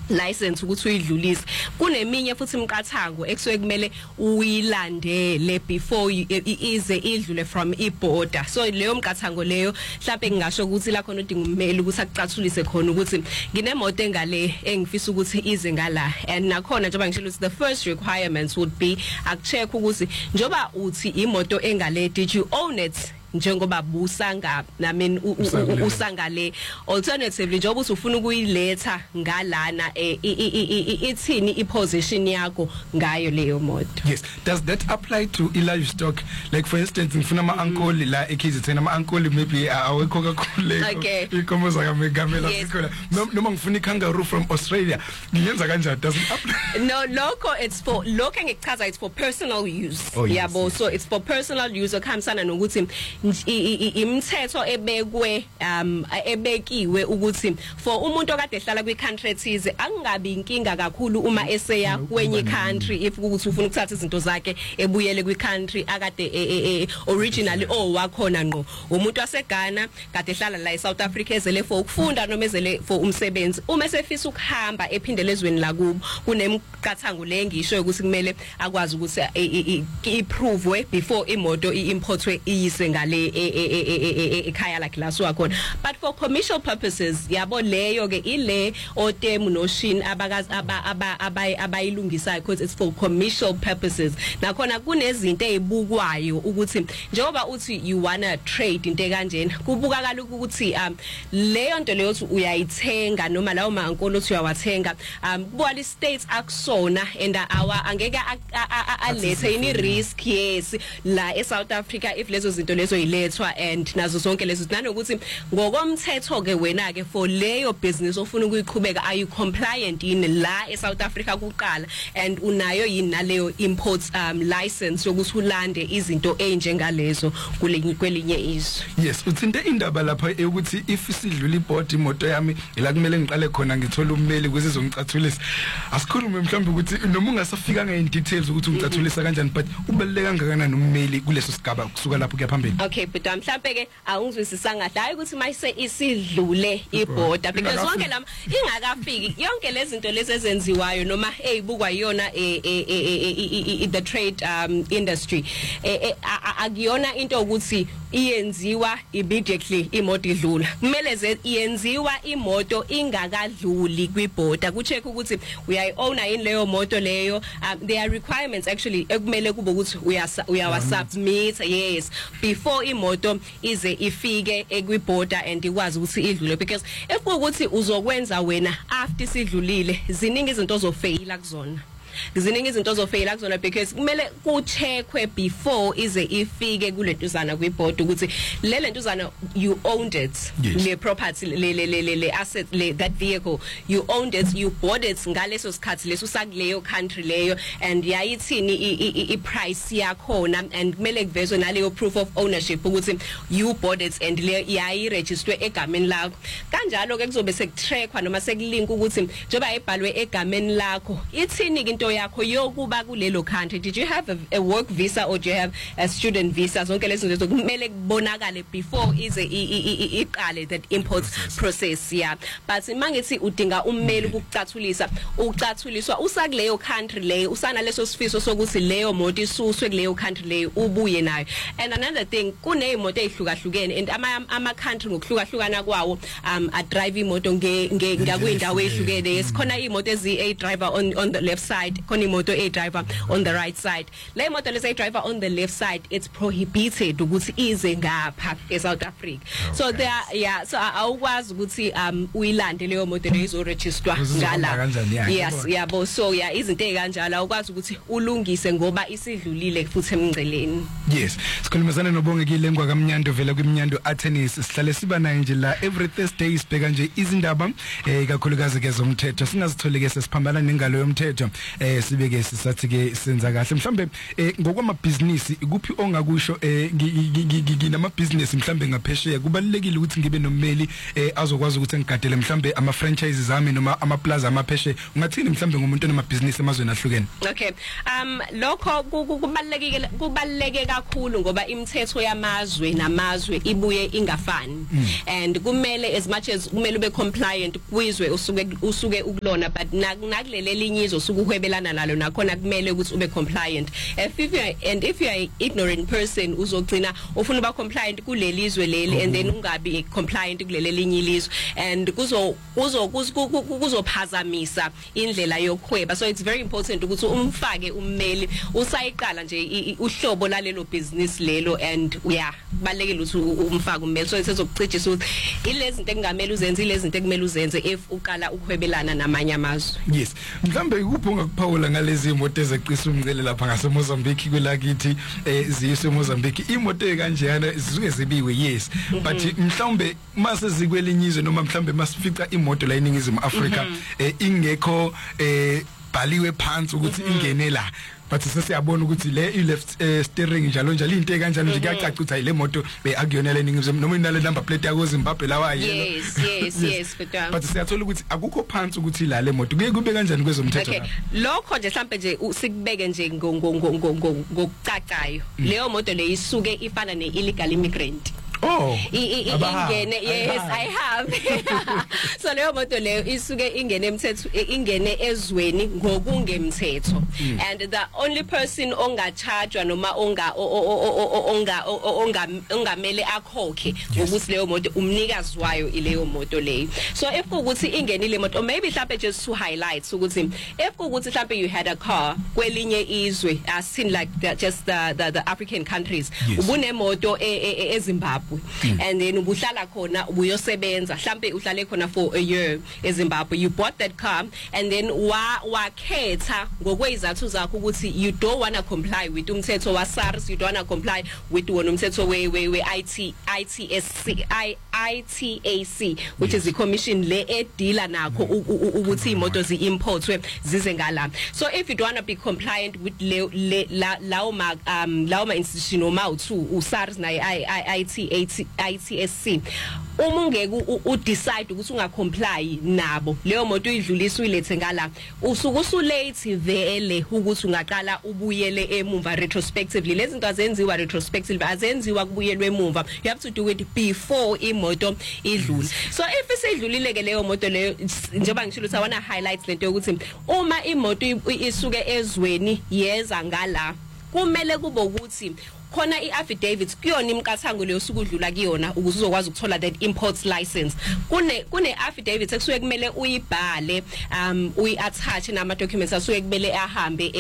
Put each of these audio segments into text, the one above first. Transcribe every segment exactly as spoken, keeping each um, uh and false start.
license ukuthi uyidlulise. Kuneminye futhi imqathango ekusuke kumele uyilandele before ize idlule from iborder. So leyo mqathango leyo mhlawumbe ngingasho ukuthi la khona udinga ummeli ukuthi akucathulise khona ukuthi nginemoto engale engifisa ukuthi ize ngala, and nakhona njengoba ngishilo ukuthi the first requirements would be akucheck ukuthi njoba uthi imoto engale, did you own it njengoba busanga I mean usangale. Alternatively njengoba usufuna ukuyiletha ngalana ithini iposition yakho ngayo leyo moto. Yes, does that apply to livestock? Like for instance ngifuna ama uncle la eK Z N, ama uncle maybe awekho kakhulu okay ikomo zaka megamela sikhona noma ngifuna ikangaroo from Australia ngiyenza kanjani? Does it apply? No, loco it's for looking at it's for personal use. Oh, yes, yabo yes. So it's for personal use okhambisana nokuthi imithetho ebekwe um ebekiwe ukuthi for umuntu okade ehlala kwi country ethize angabi inkinga kakhulu uma eseya kwenye country if ukuthi ufuna ukuthatha izinto zakhe ebuyele kwi country akade originally oh wakhona ngqo umuntu waseGhana kade ehlala la eSouth Africa ezele for ukufunda noma ezele for umsebenzi uma esefisa ukuhamba ephindele ezweni la kubo kunemqathango le ngisho ukuthi kumele akwazi ukuthi iprove before imoto iimportwe iyise ngale ekhaya lakhe la siwakhona. But for commercial purposes yabo leyo ke ile otemu noshin abakazi abayilungisayo because it's for commercial purposes. Nakhona kunezinto ezibukwayo ukuthi njengoba uthi you wanna trade into kanjena kubuka kaloku ukuthi um leyo nto leyo uthi uyayithenga noma lawo mankolo uthi uyawathenga um kubuka li states akusona and awa angeke alethe ini risk yes la eSouth Africa if lezo zinto lezo ilethwa and nazo zonke lezo nanokuthi ngokomthetho ke wena ke for leyo business ofuna ukuyiqhubeka are you compliant in la eSouth Africa kuqala and unayo yini naleyo import um license yokuthi ulande izinto enjengalezo kwelinye izwe. Yes, uthinte indaba lapha ukuthi if isidlula iboard imoto yami ila kumele ngiqale khona ngithola ummeli kwezizongicathulisa. Asikhulume mhlawumbe ukuthi noma ungasafika nge details ukuthi ungicathulisa kanjani but ubaluleka kangakanani ummeli kuleso sigaba kusuka lapho kuya phambili. Okay, but mhlawumbe ke awungizwisisanga hayi ukuthi mayise isidlule iborder because wonke lama ingakafiki yonke lezi zinto lezi ezenziwayo noma eyibukwa yona the trade um industry akuyona into ukuthi iyenziwa immediately imoto idlula kumele ze iyenziwa imoto ingakadluli kwiborder kucheck ukuthi uyayiowna yini leyo moto leyo um, there are requirements actually ekumele kube ukuthi uyawa submit yes before imoto ize ifike ekwiborder and ikwazi ukuthi idlule because if ukuthi uzokwenza wena after sidlulile ziningi izinto ozofaila kuzona ziningi izinto ozofaila kuzona because kumele kucheckwe before ize ifike kulentuzana kwiboard ukuthi le lentuzana you owned it yes. le property le le le le asset le that vehicle you owned it you bought it ngaleso sikhathi leso sakuleyo country leyo and yayithini i price yakhona and kumele kuvezwe naleyo proof of ownership ukuthi you bought it and le yayi register egameni lakho kanjalo ke kuzobe sekutrackwa noma sekulink ukuthi njoba ebhalwe egameni lakho ithini into yakho yokuba kulelo country. Did you have a, a work visa or do you have a student visa? Zonke lezo zinto kumele kubonakale before ize iqale that import process yeah. But mangithi udinga ummeli ukucathulisa ucathuliswa usakuleyo country leyo usana leso sifiso sokuthi leyo moto isuswe kuleyo country leyo ubuye nayo. And another thing kunezimoto ezihlukahlukene and ama ama country ngokuhlukahlukana kwawo um a drive imoto nge ngakwindawo ezihlukene esikhona imoto ezi a driver on on the left side koni moto a driver on the right side. Le moto lesi a driver on the left side it's prohibited ukuthi ize ngapha eSouth Africa. Okay. So there yeah so awukwazi ukuthi um uyilande leyo moto leyo register ngala. Yes yabo so yeah izinto ezikanjalo awukwazi ukuthi ulungise ngoba isidlulile futhi emngceleni. Yes, sikhulumezana noBongekile Ngwakamnyando vela kwimnyando attorneys sihlale siba naye nje la every Thursday sibheka nje izindaba eh kakhulukazi ke zomthetho singazithole ke sesiphambana nengalo yomthetho eh sibeke sisathi ke senza kahle mhlambe eh ngokwama business ikuphi ongakusho eh nginama business mhlambe ngaphesheya kubalekile ukuthi ngibe nommeli eh azokwazi ukuthi ngigadele mhlambe ama franchises ami noma ama plaza amapheshe ungathini mhlambe ngomuntu onama business emazweni ahlukene. Okay, um lokho kubalekile kubaleke kakhulu ngoba imithetho yamazwe namazwe ibuye ingafani and kumele as much as kumele ube compliant kwizwe usuke usuke ukulona but nakulele linye izosuka uhwebelana nalo nakhona kumele ukuthi ube compliant. If you are, and if you are an ignorant person uzogcina ufuna uba compliant kuleli izwe leli and then ungabi compliant kuleli linye ilizwe and kuzo kuzo kuzophazamisa indlela yokuhweba. So it's very important ukuthi umfake ummeli usayiqala nje uhlobo lalelo business lelo and yeah balekile ukuthi umfake ummeli so sezokucijisa ukuthi ilezi zinto engamele uzenze ilezi zinto ekumele uzenze if uqala ukuhwebelana namanye amazwe. Yes, mhlambe ikuphi ongakuphawula ngalezi imoto ezeqisa umngcele lapha ngase Mozambique kwelakithi eh ziyise Mozambique imoto ekanjeyana zisuke zibiwe yes but mhlawumbe mase zikwelinye izwe noma mhlawumbe masifica imoto la eningizimu Afrika eh ingekho eh bhaliwe phansi ukuthi ingene la but sesiyabona ukuthi le i left uh, steering njalo njalo into ekanjalo nje kuyacaca ukuthi ayile moto akuyona le ningizimu noma inale number plate yako Zimbabwe lawa yelo. Yes yes yes but um, but siyathola ukuthi akukho phansi ukuthi la le moto kuye kube kanjani kwezomthetho lapha. Lokho nje mhlambe nje sikubeke nje ngokucacayo leyo moto le isuke ifana ne illegal immigrant. Oh, ingene yes I have. So leyo moto leyo isuke ingene emthetho ingene ezweni ngokungemthetho and the only person onga charge noma onga onga ongamele akhokhe ukuthi leyo moto umnikazi wayo ileyo moto leyo. So if ukuthi ingene ile moto or maybe mhlawumbe just to highlight ukuthi if ukuthi mhlawumbe you had a car kwelinye izwe as seen like the, just the, the the African countries ubune moto eZimbabwe Mm. and then ubuhlala khona ubuyosebenza mhlambe uhlale khona for a year eZimbabwe you bought that car and then wa wakhetha ngokwezathu zakho ukuthi you don't want to comply with umthetho wa SARS you don't want to comply with wona umthetho we we we I T I T S C I I T A C which yes. is the commission le edila nakho ukuthi imoto zi importwe zize ngala. So if you don't want to be compliant with le lawo ma um lawo ma institution oma u2 u SARS na I T A I T S C uma ungeke u decide ukuthi unga comply nabo leyo moto uyidlulisa uyilethe ngala usuku usulate vele ukuthi ungaqala ubuyele emumva retrospectively. Lezi zinto azenziwa retrospectively azenziwa kubuyelwe emumva you have to do it before imoto idlule. So if isedlulile ke leyo moto leyo njengoba ngishilo ukuthi I want to highlight lento ukuthi uma imoto isuke ezweni yeza ngala kumele kube ukuthi khona i-affidavit kuyona imqathango leyo sukudlula kuyona ukuze uzokwazi ukuthola that import license. Kune kune affidavit ekusuke kumele uyibhale um uyi-attach nama documents asuke kumele ahambe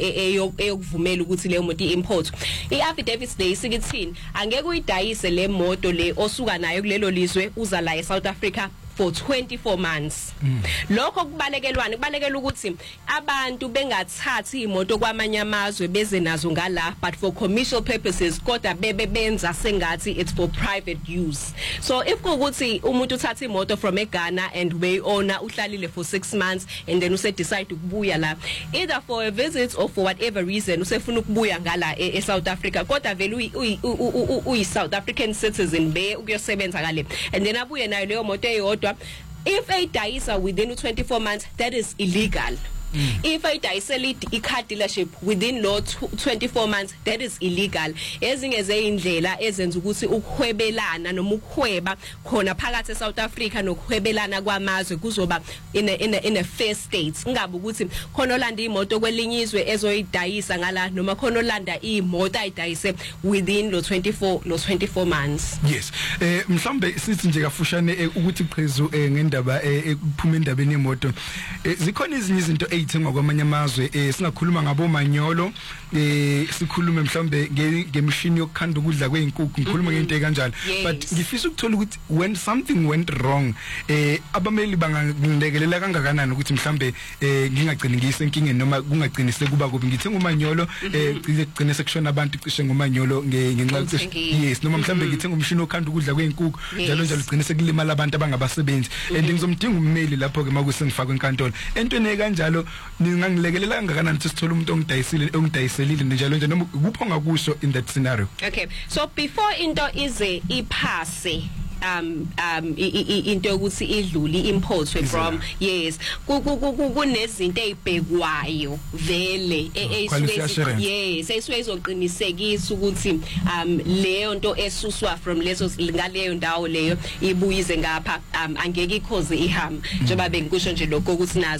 eyokuvumela ukuthi leyo moto i-import. I-affidavit le isikithini angeke uyidayise le moto le osuka nayo kulelo lizwe uza la eSouth Africa for twenty-four months. Mm. Lokho kubalekelwana kubalekela ukuthi abantu bengathathi imoto kwamanye amazwe beze nazo ngala but for commercial purposes kodwa bebe benza sengathi it's for private use. So if ukuthi umuntu uthatha imoto from eGhana and we owner uhlalile for six months and then use decide ukubuya la either for a visit or for whatever reason usefuna ukubuya ngala e South Africa kodwa vele uyi South African citizen be ukuyosebenza ngale and then abuye nayo leyo moto eyodwa. If a dayisa within twenty-four months that is illegal. Mm. If I dayisela i-car dealership within lo twenty-four months that is illegal. Ezinye zeindlela ezenza ukuthi ukuhwebelana noma ukuhweba khona phakathi eSouth Africa nokuhwebelana kwamazwe kuzoba in a, in a, in a fair state. Ngabe ukuthi khona olanda imoto kwelinye izwe ezoyidayisa ngala noma khona olanda imoto ayidayise within lo twenty-four lo twenty-four months. Yes. Eh mhlambe sithi nje kafushane ukuthi qhezu ngendaba ekuphuma endabeni yemoto zikhona izinye izinto ithengwa kwamanye amazwe eh singakhuluma ngabo manyolo eh sikhulume mhlambe ngemishini yokukhanda ukudla kweinkukhu ngikhuluma ngento ekanjalo but ngifisa ukuthola ukuthi when something went wrong eh abameli bangakulekelela kangakanani ukuthi mhlambe eh ngingagcini ngiyisenkingeni noma kungagcinise kuba kubi ngithenga umanyolo eh ngigcine sekushona abantu cishe ngomanyolo ngenxa yes noma mhlambe ngithenga umshini wokukhanda ukudla kweinkukhu njalo njalo gcine sekulimala abantu abangabasebenzi and ngizomdinga ummeli lapho ke makusengifaka enkantolo entweni ekanjalo ningangilekelela kangakanani ukuthi sithole umuntu ongidayisile ongidayiselile njalo nje noma kupho ngakusho in that scenario. Okay, so before into ize iphase um um into ukuthi idluli importwe from yes kunezinto ezibhekwayo vele yes eswe izoqinisekisa ukuthi um leyo nto esuswa from leso ngaleyo ndawo leyo ibuyize ngapha um angeke ikhoze ihamba njengoba bengikusho nje lokho ukuthi